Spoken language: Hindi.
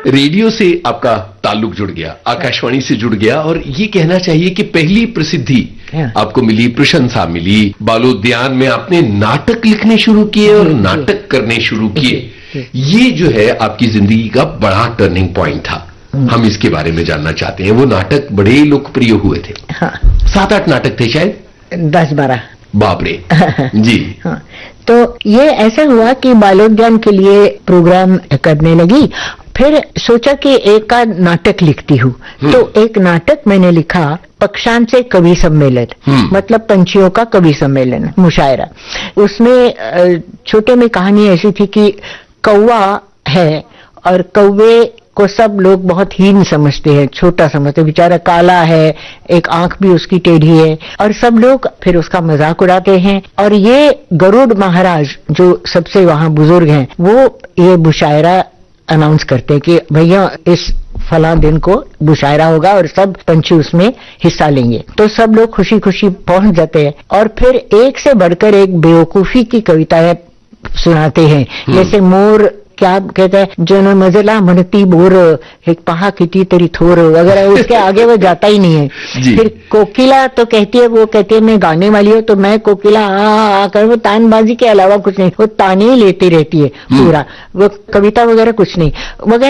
रेडियो से आपका ताल्लुक जुड़ गया, आकाशवाणी से जुड़ गया, और ये कहना चाहिए कि पहली प्रसिद्धि आपको मिली, प्रशंसा मिली। बालोद्यान में आपने नाटक लिखने शुरू किए और नाटक करने शुरू किए। ये जो है आपकी जिंदगी का बड़ा टर्निंग पॉइंट था। हम इसके बारे में जानना चाहते हैं। वो नाटक बड़े लोकप्रिय हुए थे। हाँ। 7-8 नाटक थे शायद, 10-12। बाप रे। जी। हाँ। तो ये ऐसा हुआ कि बालोद्यान के लिए प्रोग्राम करने लगी, फिर सोचा कि एक आध नाटक लिखती हूँ। तो एक नाटक मैंने लिखा, पक्षांत से कवि सम्मेलन, मतलब पंछियों का कवि सम्मेलन, मुशायरा। उसमें छोटे में कहानी ऐसी थी कि कौवा है और कौवे को सब लोग बहुत हीन समझते हैं, छोटा समझते हैं, बेचारा काला है, एक आंख भी उसकी टेढ़ी है, और सब लोग फिर उसका मजाक उड़ाते हैं। और ये गरुड़ महाराज जो सबसे वहां बुजुर्ग हैं, वो ये मुशायरा अनाउंस करते हैं कि भैया इस फला दिन को मुशायरा होगा और सब पंछी उसमें हिस्सा लेंगे। तो सब लोग खुशी खुशी पहुंच जाते हैं और फिर एक से बढ़कर एक बेवकूफी की कविताएं सुनाते हैं। जैसे मोर क्या कहते हैं, जो न मजला मनती बोर एक पहा किती तेरी थोर वगैरह, उसके आगे वो जाता ही नहीं है। फिर कोकिला तो कहती है, वो कहती है मैं गाने वाली हूँ तो मैं कोकिला आ कर, वो तानबाजी के अलावा कुछ नहीं, वो ताने ही लेती रहती है पूरा, वो कविता वगैरह कुछ नहीं। मगर